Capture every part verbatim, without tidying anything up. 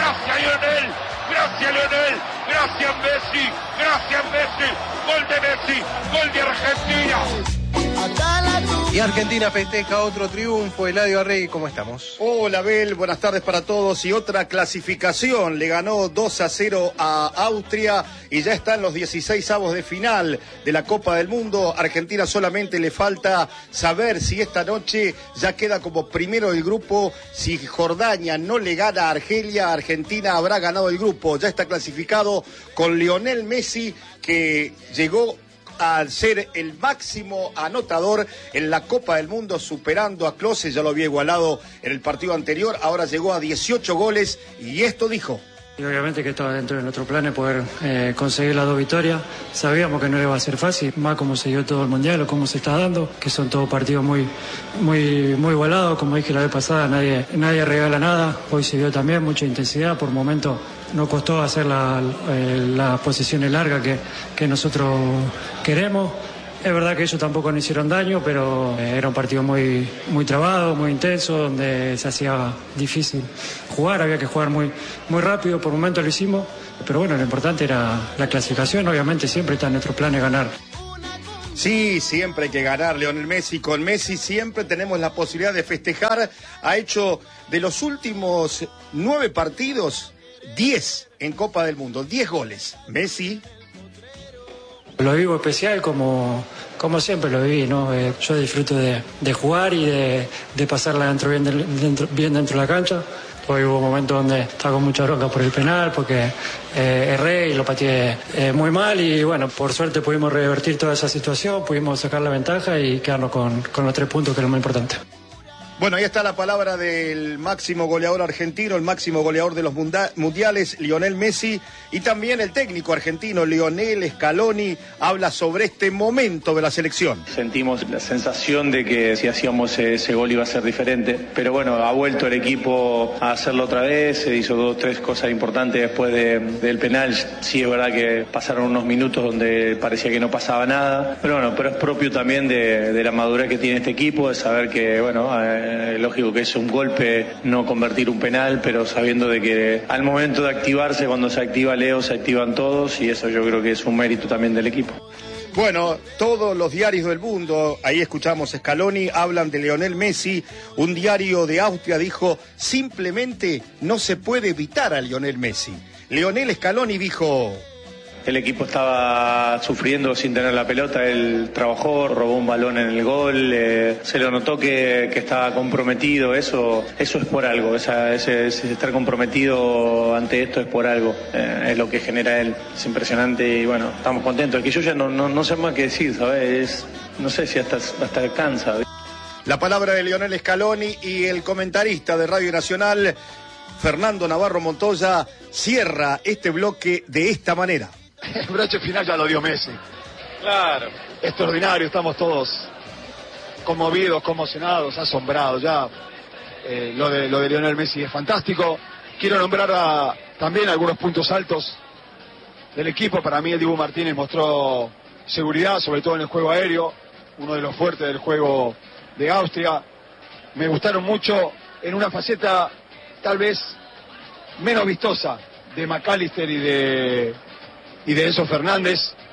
Gracias Lionel, gracias Lionel, gracias Messi, gracias Messi, gol de Messi, gol de Argentina. Y Argentina festeja otro triunfo. Eladio Arregui, ¿cómo estamos? Hola, Abel, buenas tardes para todos. Y otra clasificación, le ganó dos a cero a Austria y ya está en los dieciseisavos de final de la Copa del Mundo. Argentina solamente le falta saber si esta noche ya queda como primero del grupo. Si Jordania no le gana a Argelia, Argentina habrá ganado el grupo. Ya está clasificado con Lionel Messi, que llegó al ser el máximo anotador en la Copa del Mundo, superando a Klose. Ya lo había igualado en el partido anterior, ahora llegó a dieciocho goles y esto dijo. Y obviamente que estaba dentro de nuestro plan poder eh, conseguir las dos victorias. Sabíamos que no iba a ser fácil, más como se dio todo el Mundial o cómo se está dando, que son todos partidos muy muy muy igualados. Como dije la vez pasada, nadie nadie regala nada. Hoy se vio también mucha intensidad, por momentos nos costó hacer la, eh, las posiciones largas que, que nosotros queremos. Es verdad que ellos tampoco nos hicieron daño, pero eh, era un partido muy muy trabado, muy intenso, donde se hacía difícil jugar, había que jugar muy muy rápido, por momentos lo hicimos, pero bueno, lo importante era la clasificación. Obviamente siempre está en nuestro plan de ganar. Sí, siempre hay que ganar, Lionel Messi. Con Messi siempre tenemos la posibilidad de festejar. Ha hecho de los últimos nueve partidos, diez en Copa del Mundo, diez goles. Messi... Lo vivo especial como, como siempre lo viví, ¿no? Eh, yo disfruto de, de jugar y de, de pasarla dentro bien, de, dentro, bien dentro de la cancha. Hoy hubo momentos donde estaba con mucha bronca por el penal, porque eh, erré y lo pateé eh, muy mal. Y bueno, por suerte pudimos revertir toda esa situación, pudimos sacar la ventaja y quedarnos con, con los tres puntos, que es lo más importante. Bueno, ahí está la palabra del máximo goleador argentino, el máximo goleador de los mundiales, Lionel Messi, y también el técnico argentino, Lionel Scaloni, habla sobre este momento de la selección. Sentimos la sensación de que si hacíamos ese gol iba a ser diferente, pero bueno, ha vuelto el equipo a hacerlo otra vez, se hizo dos, tres cosas importantes después de, del penal. Sí, es verdad que pasaron unos minutos donde parecía que no pasaba nada, pero bueno, pero es propio también de, de la madurez que tiene este equipo, de saber que, bueno... Eh, Eh, lógico que es un golpe no convertir un penal, pero sabiendo de que al momento de activarse, cuando se activa Leo, se activan todos, y eso yo creo que es un mérito también del equipo. Bueno, todos los diarios del mundo, ahí escuchamos a Scaloni, hablan de Lionel Messi. Un diario de Austria dijo, simplemente no se puede evitar a Lionel Messi. Lionel Scaloni dijo... El equipo estaba sufriendo sin tener la pelota, él trabajó, robó un balón en el gol, eh, se lo notó que, que estaba comprometido, eso eso es por algo, esa, ese, ese estar comprometido ante esto es por algo, eh, es lo que genera él, es impresionante y bueno, estamos contentos, que yo ya no, no, no sé más qué decir, ¿sabes? Es, no sé si hasta, hasta cansa. La palabra de Lionel Scaloni y el comentarista de Radio Nacional, Fernando Navarro Montoya, cierra este bloque de esta manera. El broche final ya lo dio Messi. Claro. Extraordinario, estamos todos conmovidos, conmocionados, asombrados. Ya eh, lo de lo de Lionel Messi es fantástico. Quiero nombrar a, también algunos puntos altos del equipo. Para mí el Dibu Martínez mostró seguridad, sobre todo en el juego aéreo, uno de los fuertes del juego de Austria. Me gustaron mucho en una faceta tal vez menos vistosa de McAllister y de y de Enzo Fernández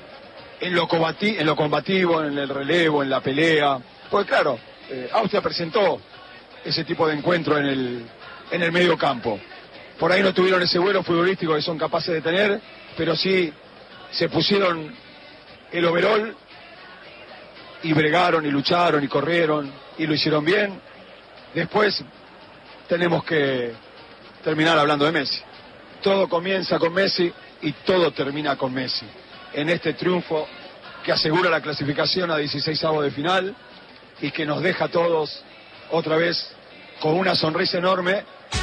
en lo, combati, en lo combativo, en el relevo, en la pelea. Pues claro, eh, Austria presentó ese tipo de encuentro en el, en el medio campo. Por ahí no tuvieron ese vuelo futbolístico que son capaces de tener, pero sí se pusieron el overol y bregaron y lucharon y corrieron y lo hicieron bien. Después tenemos que terminar hablando de Messi. Todo comienza con Messi y todo termina con Messi. En este triunfo que asegura la clasificación a dieciseisavos de final y que nos deja a todos otra vez con una sonrisa enorme.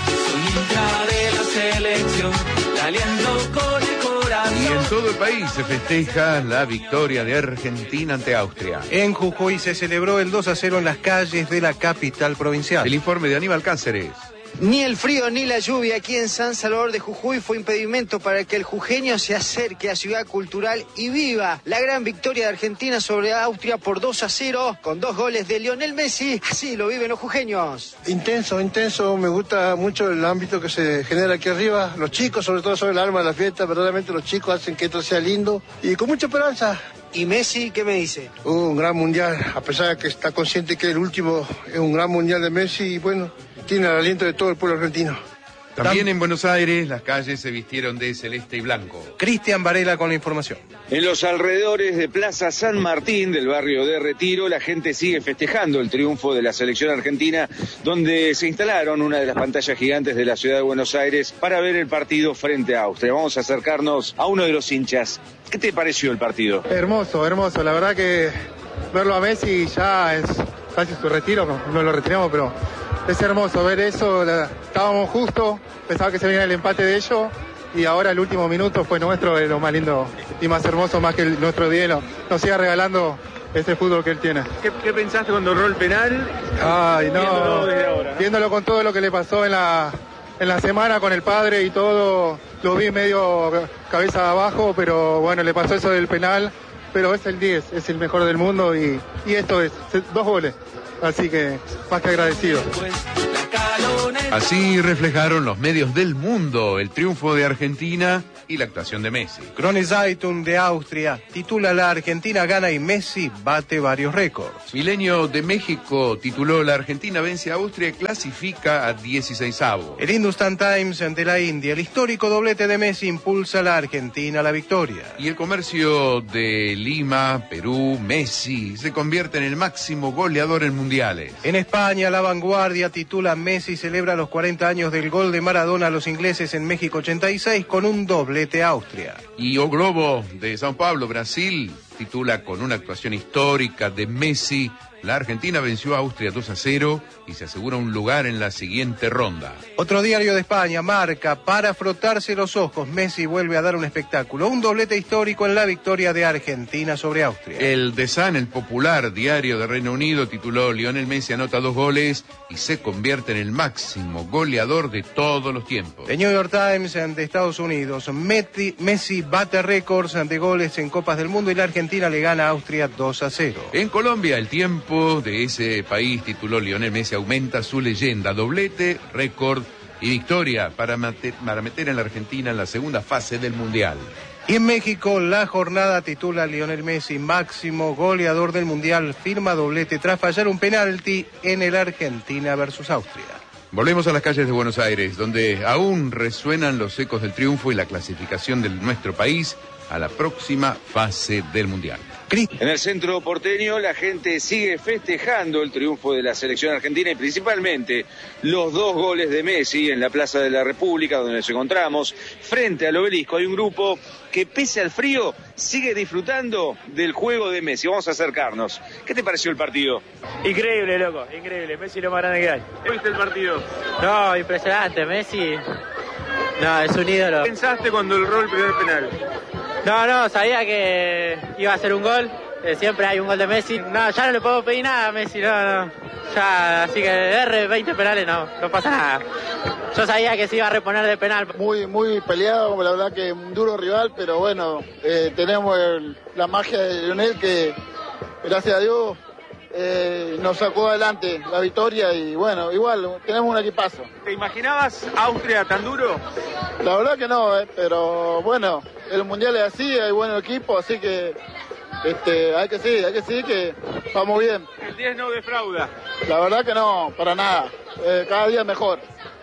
De la selección, con el corazón. Y en todo el país se festeja la victoria de Argentina ante Austria. En Jujuy se celebró el dos a cero en las calles de la capital provincial. El informe de Aníbal Cáceres. Ni el frío ni la lluvia aquí en San Salvador de Jujuy fue impedimento para que el jujeño se acerque a Ciudad Cultural y viva la gran victoria de Argentina sobre Austria por dos a cero con dos goles de Lionel Messi. Así lo viven los jujeños. Intenso, intenso, me gusta mucho el ámbito que se genera aquí arriba. Los chicos, sobre todo, son el alma de la fiesta. Verdaderamente los chicos hacen que esto sea lindo y con mucha esperanza. ¿Y Messi qué me dice? Uh, un gran mundial, a pesar de que está consciente que el último es un gran mundial de Messi y bueno, tiene el aliento de todo el pueblo argentino. También en Buenos Aires las calles se vistieron de celeste y blanco. Cristian Varela con la información. En los alrededores de Plaza San Martín, del barrio de Retiro, la gente sigue festejando el triunfo de la selección argentina, donde se instalaron una de las pantallas gigantes de la ciudad de Buenos Aires para ver el partido frente a Austria. Vamos a acercarnos a uno de los hinchas. ¿Qué te pareció el partido? Hermoso, hermoso. La verdad que verlo a Messi ya es casi su retiro, no lo retiramos, pero es hermoso ver eso. La, estábamos justo, pensaba que se venía el empate de ellos y ahora el último minuto fue nuestro, es lo más lindo y más hermoso, más que el, nuestro dielo. Nos siga regalando ese fútbol que él tiene. ¿Qué, qué pensaste cuando erró el penal? Ay, no, viéndolo desde ahora, ¿no? Viéndolo con todo lo que le pasó en la, en la semana con el padre y todo, lo vi medio cabeza abajo, pero bueno, le pasó eso del penal. Pero es el diez, es el mejor del mundo y, y esto es, dos goles, así que más que agradecido. Así reflejaron los medios del mundo el triunfo de Argentina y la actuación de Messi. Krone Zeitung de Austria titula La Argentina gana y Messi bate varios récords. Milenio de México tituló La Argentina vence a Austria y clasifica a dieciseisavos. El Hindustan Times de la India, el histórico doblete de Messi impulsa a la Argentina a la victoria. Y el Comercio de Lima, Perú, Messi se convierte en el máximo goleador en mundiales. En España, La Vanguardia titula Messi celebra los cuarenta años del gol de Maradona a los ingleses en México ochenta y seis con un doblete a Austria. Y O Globo de São Paulo, Brasil, titula con una actuación histórica de Messi, la Argentina venció a Austria dos a cero y se asegura un lugar en la siguiente ronda. Otro diario de España, Marca, para frotarse los ojos, Messi vuelve a dar un espectáculo, un doblete histórico en la victoria de Argentina sobre Austria. El The Sun, el popular diario de Reino Unido, tituló Lionel Messi anota dos goles y se convierte en el máximo goleador de todos los tiempos. El New York Times de Estados Unidos, Messi, Messi bate récords de goles en Copas del Mundo y la Argentina le gana a Austria dos a cero. En Colombia, el tiempo de ese país tituló Lionel Messi aumenta su leyenda, doblete, récord y victoria para meter, para meter en la Argentina en la segunda fase del Mundial. Y en México, La Jornada titula Lionel Messi máximo goleador del Mundial, firma doblete tras fallar un penalti en el Argentina versus Austria. Volvemos a las calles de Buenos Aires, donde aún resuenan los ecos del triunfo y la clasificación de nuestro país a la próxima fase del Mundial. En el centro porteño la gente sigue festejando el triunfo de la selección argentina y principalmente los dos goles de Messi en la Plaza de la República, donde nos encontramos frente al obelisco. Hay un grupo que pese al frío sigue disfrutando del juego de Messi. Vamos a acercarnos. ¿Qué te pareció el partido? Increíble, loco, increíble. Messi lo más grande que hay. ¿Viste el partido? No, impresionante. Messi, no, es un ídolo. ¿Qué pensaste cuando erró el primer penal? No, no, sabía que iba a ser un gol, eh, siempre hay un gol de Messi. No, ya no le puedo pedir nada a Messi, no, no. Ya, así que erre veinte penales, no, no pasa nada. Yo sabía que se iba a reponer de penal. Muy, muy peleado, la verdad que un duro rival, pero bueno, eh, tenemos el, la magia de Lionel que, gracias a Dios, eh, nos sacó adelante la victoria y bueno, igual, tenemos un equipazo. ¿Te imaginabas Austria tan duro? La verdad que no, eh, pero bueno, el Mundial es así, hay buen equipo, así que este, hay que seguir, hay que seguir que vamos bien. El diez no defrauda. La verdad que no, para nada, eh, cada día mejor.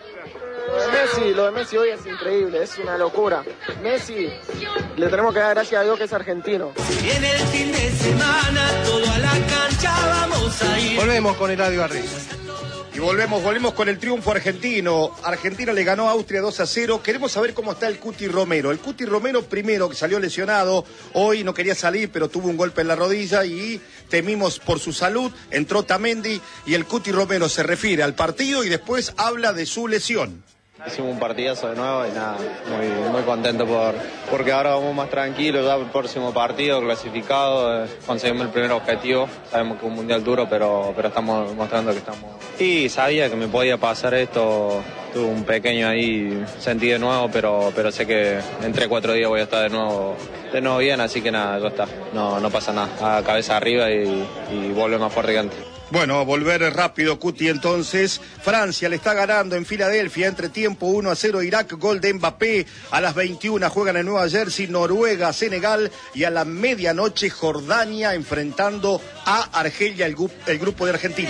Lo de Messi, lo de Messi hoy es increíble, es una locura. Messi, le tenemos que dar gracias a Dios que es argentino. En el fin de semana, todo a la cancha vamos a ir. Volvemos con Eladio Arreza. Y volvemos, volvemos con el triunfo argentino. Argentina le ganó a Austria dos a cero. Queremos saber cómo está el Cuti Romero. El Cuti Romero primero, que salió lesionado, hoy no quería salir, pero tuvo un golpe en la rodilla y temimos por su salud. Entró Tamendi y el Cuti Romero se refiere al partido y después habla de su lesión. Hicimos un partidazo de nuevo y nada, muy, muy contento por porque ahora vamos más tranquilos, ya el próximo partido clasificado, eh, conseguimos el primer objetivo, sabemos que es un mundial duro, pero, pero estamos mostrando que estamos... Sí, sabía que me podía pasar esto tuve un pequeño ahí sentido de nuevo, pero, pero sé que en tres, cuatro días voy a estar de nuevo, de nuevo bien, así que nada, ya está, no, no pasa nada, a cabeza arriba y, y vuelve más fuerte que antes. Bueno, a volver rápido, Cuti, entonces. Francia le está ganando en Filadelfia, entre tiempo uno a cero Irak, gol de Mbappé. A las veintiuna juegan en Nueva Jersey, Noruega, Senegal, y a la medianoche Jordania enfrentando a Argelia, el, el grupo de Argentina.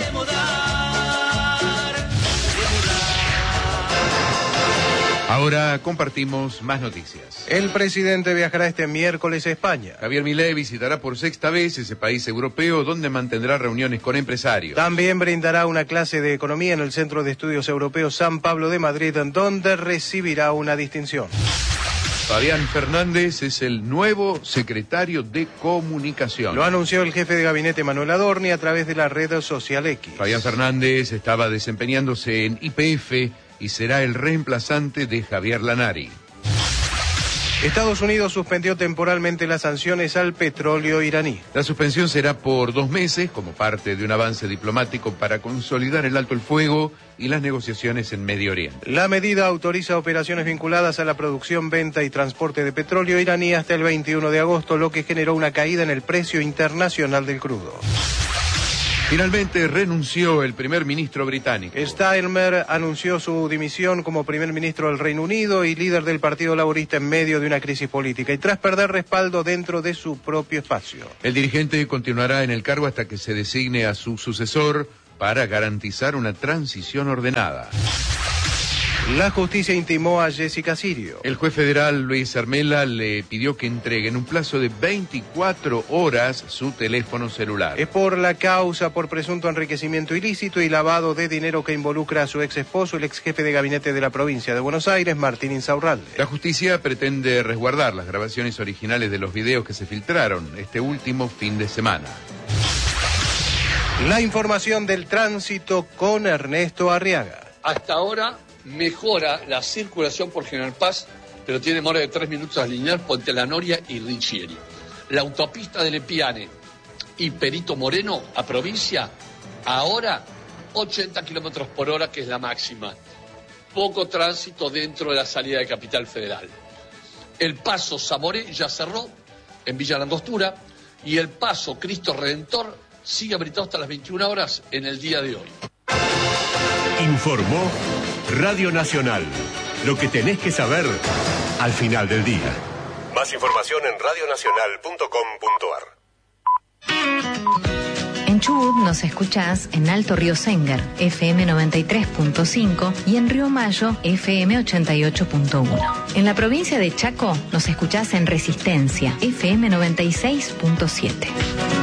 Ahora compartimos más noticias. El presidente viajará este miércoles a España. Javier Milei visitará por sexta vez ese país europeo donde mantendrá reuniones con empresarios. También brindará una clase de economía en el Centro de Estudios Europeos San Pablo de Madrid, donde recibirá una distinción. Fabián Fernández es el nuevo secretario de Comunicación. Lo anunció el jefe de gabinete Manuel Adorni a través de la red social X. Fabián Fernández estaba desempeñándose en Y P F y será el reemplazante de Javier Lanari. Estados Unidos suspendió temporalmente las sanciones al petróleo iraní. La suspensión será por dos meses como parte de un avance diplomático para consolidar el alto el fuego y las negociaciones en Medio Oriente. La medida autoriza operaciones vinculadas a la producción, venta y transporte de petróleo iraní hasta el veintiuno de agosto, lo que generó una caída en el precio internacional del crudo. Finalmente renunció el primer ministro británico. Starmer anunció su dimisión como primer ministro del Reino Unido y líder del Partido Laborista en medio de una crisis política y tras perder respaldo dentro de su propio espacio. El dirigente continuará en el cargo hasta que se designe a su sucesor para garantizar una transición ordenada. La justicia intimó a Jessica Sirio. El juez federal Luis Armela le pidió que entregue en un plazo de veinticuatro horas su teléfono celular. Es por la causa por presunto enriquecimiento ilícito y lavado de dinero que involucra a su ex esposo, el ex jefe de gabinete de la provincia de Buenos Aires, Martín Insaurralde. La justicia pretende resguardar las grabaciones originales de los videos que se filtraron este último fin de semana. La información del tránsito con Ernesto Arriaga. Hasta ahora mejora la circulación por General Paz, pero tiene demora de tres minutos a alinear Puente La Noria y Riccieri. La autopista de Lepiane y Perito Moreno a provincia, ahora ochenta kilómetros por hora, que es la máxima. Poco tránsito dentro de la salida de Capital Federal. El paso Zamoré ya cerró en Villa Langostura y el paso Cristo Redentor sigue habilitado hasta las veintiuna horas en el día de hoy. Informó Radio Nacional. Lo que tenés que saber al final del día. Más información en radio nacional punto com punto a r. En Chubut nos escuchás en Alto Río Sengar, F M noventa y tres punto cinco, y en Río Mayo, F M ochenta y ocho punto uno. En la provincia de Chaco nos escuchás en Resistencia, F M noventa y seis punto siete.